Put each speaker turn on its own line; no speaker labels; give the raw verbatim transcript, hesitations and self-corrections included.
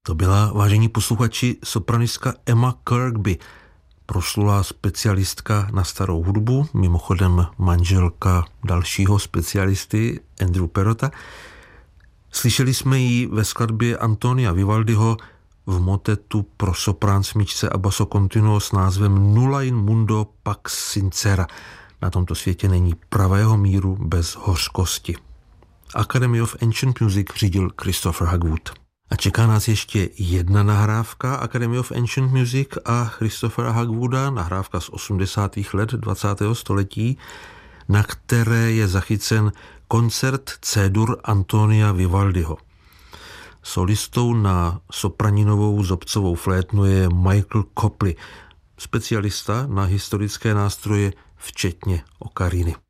To byla, vážení posluchači, sopranistka Emma Kirkby, proslulá specialistka na starou hudbu, mimochodem manželka dalšího specialisty Andrew Perrota. Slyšeli jsme ji ve skladbě Antonia Vivaldiho v motetu pro soprán, smyčce a basso continuo s názvem Nulla in mundo pax sincera. Na tomto světě není pravého míru bez hořkosti. Academy of Ancient Music řídil Christopher Hagwood. A čeká nás ještě jedna nahrávka Academy of Ancient Music a Christophera Hagwooda, nahrávka z osmdesátých let dvacátého století, na které je zachycen koncert C-dur Antonia Vivaldiho. Solistou na sopraninovou zobcovou flétnu je Michael Copley, specialista na historické nástroje, včetně okariny.